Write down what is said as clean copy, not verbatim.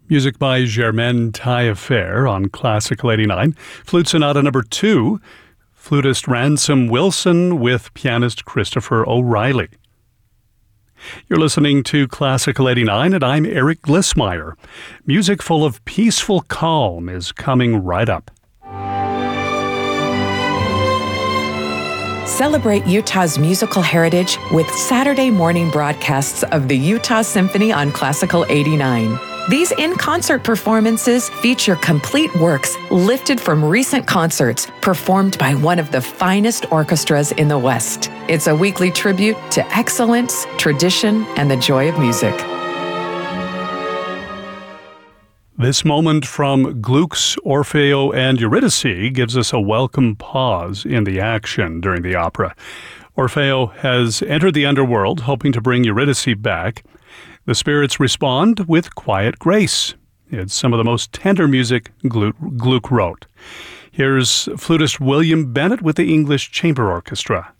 Music by Germaine Taillefer on Classical 89. Flute Sonata number 2, flutist Ransom Wilson with pianist Christopher O'Reilly. You're listening to Classical 89, and I'm Eric Glissmeyer. Music full of peaceful calm is coming right up. Celebrate Utah's musical heritage with Saturday morning broadcasts of the Utah Symphony on Classical 89. These in-concert performances feature complete works lifted from recent concerts performed by one of the finest orchestras in the West. It's a weekly tribute to excellence, tradition, and the joy of music. This moment from Gluck's Orfeo and Eurydice gives us a welcome pause in the action during the opera. Orfeo has entered the underworld, hoping to bring Eurydice back. The spirits respond with quiet grace. It's some of the most tender music Gluck wrote. Here's flutist William Bennett with the English Chamber Orchestra.